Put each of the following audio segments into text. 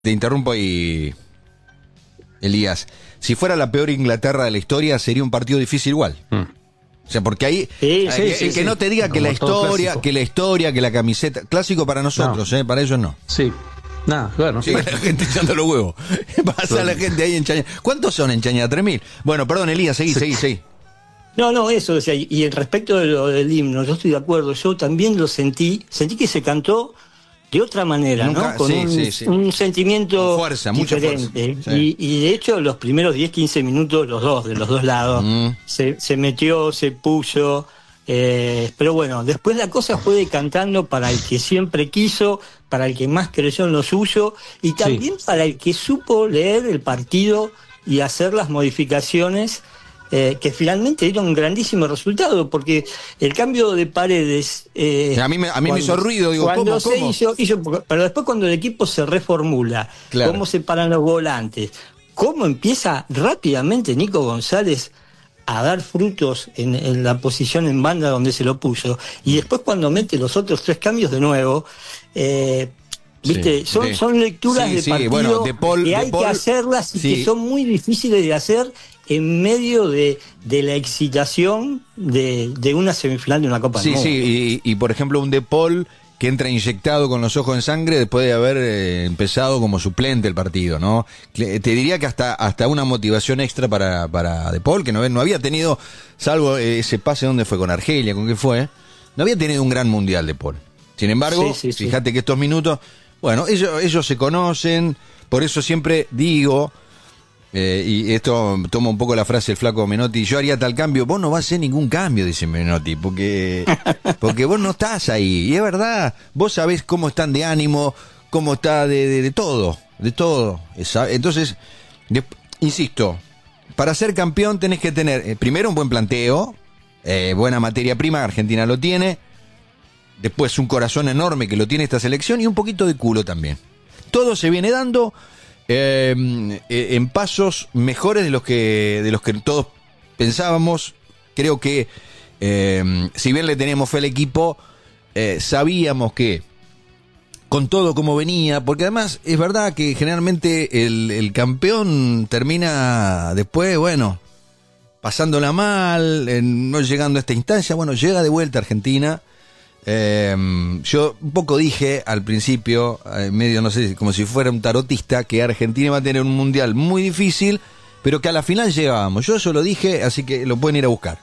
Te interrumpo ahí, Elías. Si fuera la peor Inglaterra de la historia, sería un partido difícil igual. O sea, porque ahí que no te diga que la historia, que la camiseta, clásico para nosotros, no. Para ellos no. Sí. Nada, claro. Sí, la gente echando los huevos. Pasa la gente ahí en Chañar. ¿Cuántos son en Chañar? 3.000. Bueno, perdón, Elías, seguí. No, eso, o sea, y respecto de lo del himno, yo estoy de acuerdo, yo también lo sentí que se cantó de otra manera, ¿no? Con un sentimiento con fuerza, diferente. Mucha fuerza. Sí. Y de hecho, los primeros 10-15 minutos, de los dos lados, se metió, se puso. Pero bueno, después la cosa fue decantando para el que siempre quiso, para el que más creyó en lo suyo y también para el que supo leer el partido y hacer las modificaciones que finalmente dieron un grandísimo resultado, porque el cambio de Paredes a mí me hizo ruido, digo, cuando ¿cómo? Hizo, pero después cuando el equipo se reformula, cómo se paran los volantes, cómo empieza rápidamente Nico González a dar frutos en la posición en banda donde se lo puso, y después cuando mete los otros 3 cambios de nuevo, ¿viste? Son lecturas de partido bueno, que hay que hacerlas y que son muy difíciles de hacer en medio de la excitación de una semifinal de una Copa del Mundo. Y por ejemplo un De Paul que entra inyectado con los ojos en sangre después de haber empezado como suplente el partido, ¿no? Te diría que hasta una motivación extra para De Paul, que no había tenido, salvo ese pase donde fue con Argelia, con qué fue, no había tenido un gran mundial De Paul. Sin embargo, fíjate que estos minutos, bueno, ellos se conocen, por eso siempre digo, y esto toma un poco la frase del flaco Menotti, yo haría tal cambio. Vos no vas a hacer ningún cambio, dice Menotti, porque vos no estás ahí, y es verdad, vos sabés cómo están de ánimo, cómo está de todo. Entonces, insisto, para ser campeón tenés que tener primero un buen planteo, buena materia prima, Argentina lo tiene, después un corazón enorme que lo tiene esta selección y un poquito de culo también. Todo se viene dando en pasos mejores de los que todos pensábamos. Creo que si bien le teníamos fe al equipo, sabíamos que con todo como venía, porque además es verdad que generalmente el campeón termina después, bueno, pasándola mal, no llegando a esta instancia. Bueno, llega de vuelta Argentina. Yo un poco dije al principio, medio no sé, como si fuera un tarotista, que Argentina va a tener un mundial muy difícil, pero que a la final llegábamos. Yo eso lo dije, así que lo pueden ir a buscar.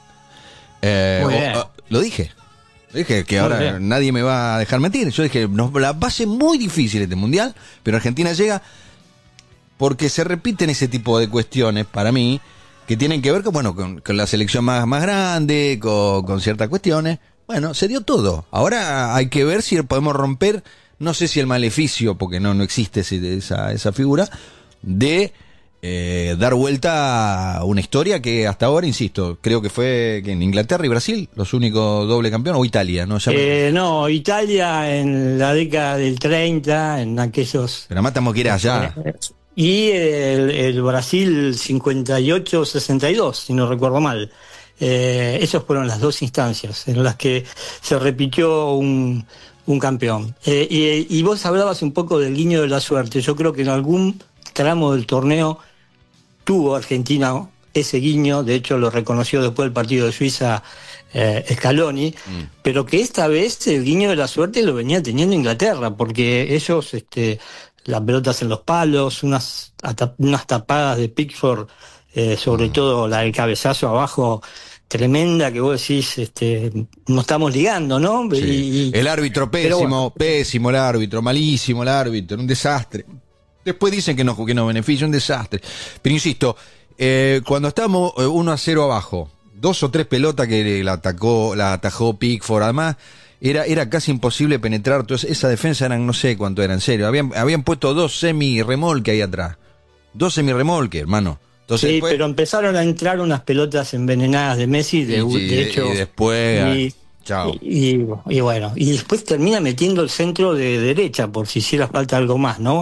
Lo dije que ahora nadie me va a dejar mentir. Yo dije, la va a ser muy difícil este mundial, pero Argentina llega, porque se repiten ese tipo de cuestiones para mí que tienen que ver con la selección más grande, con ciertas cuestiones. Bueno, se dio todo. Ahora hay que ver si podemos romper, no sé si el maleficio, porque no existe esa figura, de dar vuelta a una historia que hasta ahora, insisto, creo que fue que en Inglaterra y Brasil los únicos doble campeones, o Italia, ¿no? No, Italia en la década del 30, en aquellos... Pero matamos que era allá. Y el Brasil 58-62, si no recuerdo mal. Esas fueron las 2 instancias en las que se repitió un campeón. Y vos hablabas un poco del guiño de la suerte. Yo creo que en algún tramo del torneo tuvo Argentina ese guiño, de hecho lo reconoció después del partido de Suiza Scaloni, pero que esta vez el guiño de la suerte lo venía teniendo Inglaterra, porque ellos, las pelotas en los palos, unas tapadas de Pickford, sobre todo la del cabezazo abajo, tremenda, que vos decís, no estamos ligando, ¿no? Sí. El árbitro pésimo, pésimo el árbitro, malísimo el árbitro, un desastre. Después dicen que no beneficia, un desastre. Pero insisto, cuando estamos 1-0 abajo, 2 o 3 pelotas que la atajó Pickford, además era casi imposible penetrar. Entonces, esa defensa eran, no sé cuánto era, en serio. Habían puesto 2 semi-remolques ahí atrás. 2 semi-remolques, hermano. Entonces, sí, pero empezaron a entrar unas pelotas envenenadas de Messi, de hecho. Y después, chao. Y bueno, y después termina metiendo el centro de derecha, por si hiciera falta algo más, ¿no?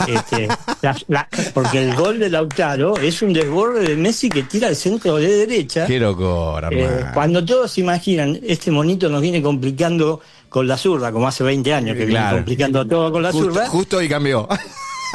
Porque el gol de Lautaro es un desborde de Messi que tira el centro de derecha. Qué locura, cuando todos imaginan, este monito nos viene complicando con la zurda, como hace 20 años que viene complicando todo con la zurda. Justo y cambió.